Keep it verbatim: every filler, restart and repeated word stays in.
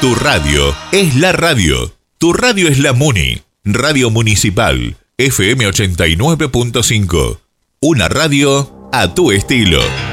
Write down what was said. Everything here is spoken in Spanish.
Tu radio es la radio. Tu radio es la Muni. Radio Municipal. F M ochenta y nueve punto cinco. Una radio a tu estilo.